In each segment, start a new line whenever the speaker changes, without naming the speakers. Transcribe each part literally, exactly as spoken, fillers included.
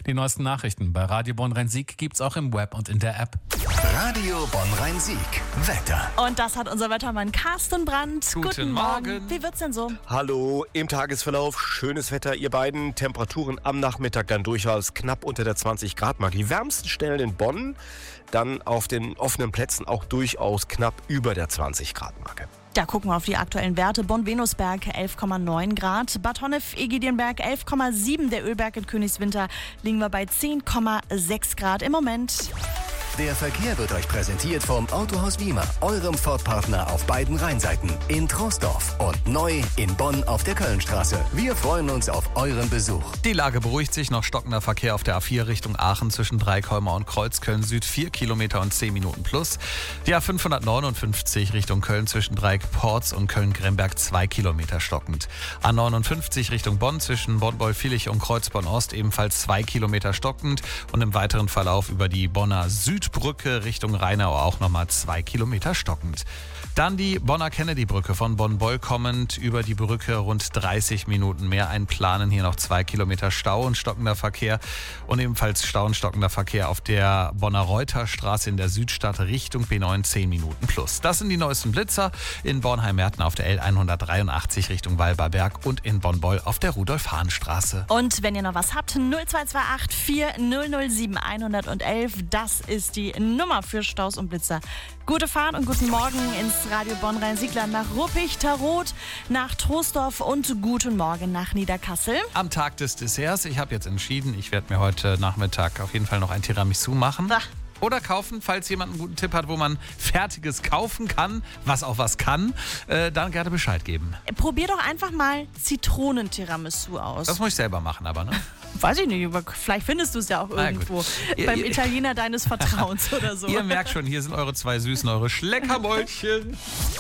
Die neuesten Nachrichten bei Radio Bonn-Rhein-Sieg gibt's auch im Web und in der App.
Radio Bonn-Rhein-Sieg. Wetter.
Und das hat unser Wettermann Carsten Brandt.
Guten, Guten Morgen.
Morgen. Wie wird's denn so?
Hallo, im Tagesverlauf schönes Wetter, ihr beiden. Temperaturen am Nachmittag dann durchaus knapp unter der zwanzig Grad Marke. Die wärmsten Stellen in Bonn, dann auf den offenen Plätzen auch durchaus knapp über der zwanzig Grad Marke.
Ja, gucken wir auf die aktuellen Werte. Bonn-Venusberg elf Komma neun Grad, Bad Honnef-Egidienberg elf Komma sieben, der Ölberg in Königswinter liegen wir bei zehn Komma sechs Grad im Moment.
Der Verkehr wird euch präsentiert vom Autohaus Wiemer, eurem Ford-Partner auf beiden Rheinseiten, in Troisdorf und neu in Bonn auf der Kölnstraße. Wir freuen uns auf euren Besuch.
Die Lage beruhigt sich, noch stockender Verkehr auf der A vier Richtung Aachen zwischen Dreikolmer und Kreuzköln Süd, vier Kilometer und zehn Minuten plus. Die A fünfhundertneunundfünfzig Richtung Köln zwischen Dreieck-Porz und Köln-Gremberg, zwei Kilometer stockend. A neunundfünfzig Richtung Bonn zwischen Bonn-Beulfilich und Kreuzborn-Ost ebenfalls zwei Kilometer stockend und im weiteren Verlauf über die Bonner Süd Brücke Richtung Rheinau auch nochmal zwei Kilometer stockend. Dann die Bonner Kennedy-Brücke von Bonn-Beul kommend über die Brücke rund dreißig Minuten mehr einplanen. Hier noch zwei Kilometer Stau und stockender Verkehr und ebenfalls Stau und stockender Verkehr auf der Bonner Reuterstraße in der Südstadt Richtung B neun, zehn Minuten plus. Das sind die neuesten Blitzer in Bornheim-Merten auf der L hundertdreiundachtzig Richtung Walberberg und in Bonn-Beul auf der Rudolf-Hahn-Straße.
Und wenn ihr noch was habt, null zwei zwei acht vier null null sieben eins eins eins, das ist die Nummer für Staus und Blitzer. Gute Fahrt und guten Morgen ins Radio Bonn-Rhein-Sieg-Land nach Ruppig, Tarot, nach Troisdorf und guten Morgen nach Niederkassel.
Am Tag des Desserts, ich habe jetzt entschieden, ich werde mir heute Nachmittag auf jeden Fall noch ein Tiramisu machen.
Ach.
Oder kaufen, falls jemand einen guten Tipp hat, wo man Fertiges kaufen kann, was auch was kann, äh, dann gerne Bescheid geben.
Probier doch einfach mal Zitronentiramisu aus.
Das muss ich selber machen, aber ne?
Weiß ich nicht, aber vielleicht findest du es ja auch irgendwo. Ihr, beim ihr, Italiener deines Vertrauens oder so.
Ihr merkt schon, hier sind eure zwei Süßen, eure Schleckermäulchen.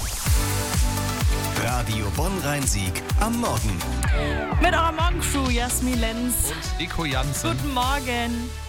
Radio Bonn-Rhein-Sieg am Morgen.
Mit eurer Morgencrew, Jasmin Lenz.
Und Nico Jansen.
Guten Morgen.